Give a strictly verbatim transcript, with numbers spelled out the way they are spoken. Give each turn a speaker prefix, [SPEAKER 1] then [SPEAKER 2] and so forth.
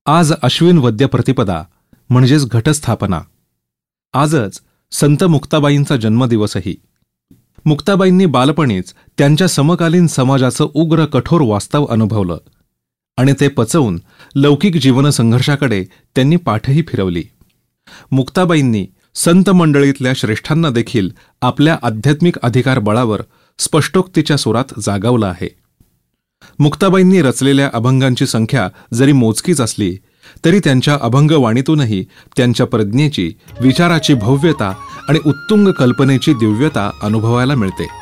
[SPEAKER 1] आज अश्विन वद्य प्रतिपदा म्हणजेच घटस्थापना. आजच संत मुक्ताबाईंचा जन्मदिवसही. मुक्ताबाईंनी बालपणीच त्यांच्या समकालीन समाजाचं उग्र कठोर वास्तव अनुभवलं आणि ते पचवून लौकिक जीवन संघर्षाकडे त्यांनी पाठही फिरवली. मुक्ताबाईंनी संत मंडळीतल्या श्रेष्ठांना देखील आपल्या आध्यात्मिक अधिकार बळावर स्पष्टोक्तीच्या सुरात जागावलं आहे. मुक्ताबाईंनी रचलेल्या अभंगांची संख्या जरी मोजकीच असली तरी त्यांच्या अभंगवाणीतूनही त्यांच्या प्रज्ञेची, विचाराची भव्यता आणि उत्तुंग कल्पनेची दिव्यता अनुभवायला मिळते.